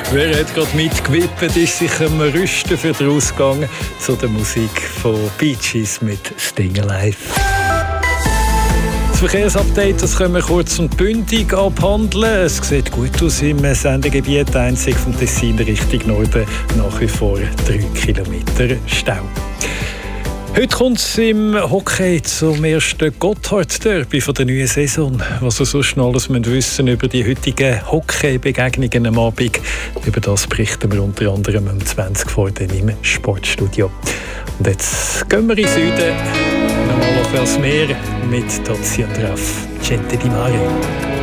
Wer hat gerade mitgewippt, ist sich am Rüsten für den Ausgang zu der Musik von Bee Gees mit Sting Alive. Das Verkehrsupdate, das können wir kurz und bündig abhandeln. Es sieht gut aus im Sendegebiet, einzig vom Tessin Richtung Norden nach wie vor 3 Kilometer Stau. Heute kommt es im Hockey zum ersten Gotthard-Derby der neuen Saison. Was ihr sonst noch alles wissen über die heutigen Hockey-Begegnungen am Abend, über das berichten wir unter anderem um 20 vor im Sportstudio. Und jetzt gehen wir in den Süden, nochmal auf Elsmeer mit Tozzi und Raff, Gente di Mare.